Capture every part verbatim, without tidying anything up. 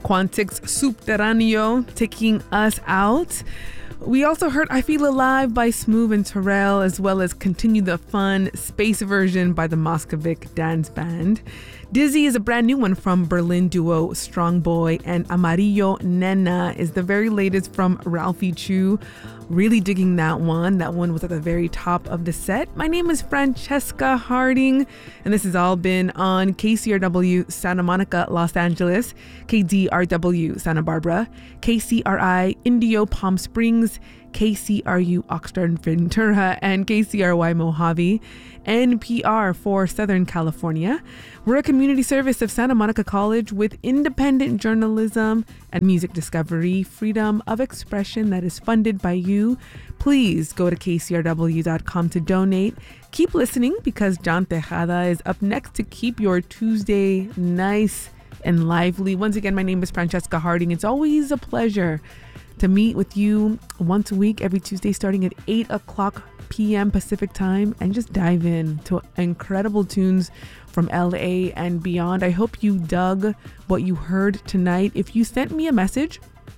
Quantix Subterraneo taking us out. We also heard I Feel Alive by Smooth and Terrell, as well as Continue the Fun Space Version by the Moscovic Dance Band. Dizzy is a brand new one from Berlin duo Strong Boy, and Amarillo Nena is the very latest from Ralphie Chu. Really digging that one. That one was at the very top of the set. My name is Francesca Harding, and this has all been on K C R W Santa Monica, Los Angeles, K D R W Santa Barbara, K C R I Indio Palm Springs, K C R U Oxnard Ventura, and K C R Y Mojave, N P R for Southern California. We're a community service of Santa Monica College with independent journalism and music discovery, freedom of expression that is funded by you. Please go to K C R W dot com to donate. Keep listening because John Tejada is up next to keep your Tuesday nice and lively. Once again, my name is Francesca Harding. It's always a pleasure to meet with you once a week, every Tuesday, starting at eight o'clock p.m. Pacific time, and just dive in to incredible tunes from L A and beyond. I hope you dug what you heard tonight. If you sent me a message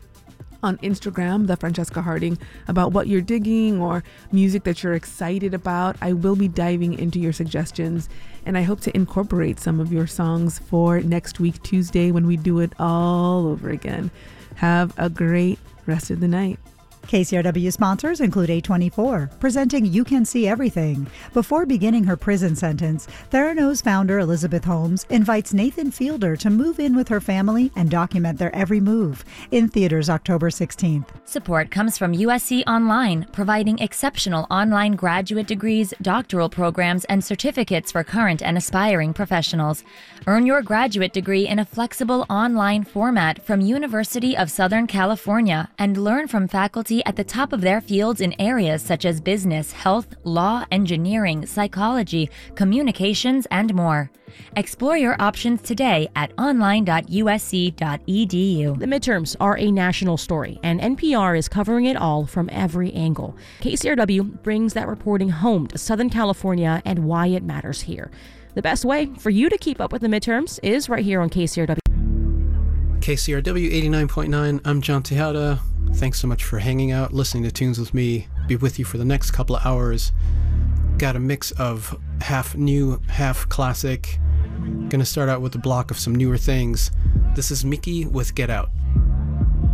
on Instagram, the Francesca Harding, about what you're digging or music that you're excited about, I will be diving into your suggestions, and I hope to incorporate some of your songs for next week, Tuesday, when we do it all over again. Have a great rest of the night. K C R W sponsors include A twenty-four, presenting You Can See Everything. Before beginning her prison sentence, Theranos founder Elizabeth Holmes invites Nathan Fielder to move in with her family and document their every move. In theaters October sixteenth. Support comes from U S C Online, providing exceptional online graduate degrees, doctoral programs, and certificates for current and aspiring professionals. Earn your graduate degree in a flexible online format from University of Southern California and learn from faculty at the top of their fields in areas such as business, health, law, engineering, psychology, communications, and more. Explore your options today at online dot U S C dot E D U. The midterms are a national story, and N P R is covering it all from every angle. K C R W brings that reporting home to Southern California and why it matters here. The best way for you to keep up with the midterms is right here on K C R W. K C R W eighty-nine point nine, I'm John Tejada. Thanks so much for hanging out, listening to tunes with me. Be with you for the next couple of hours. Got a mix of half new, half classic. Gonna start out with a block of some newer things. This is Mickey with Get Out.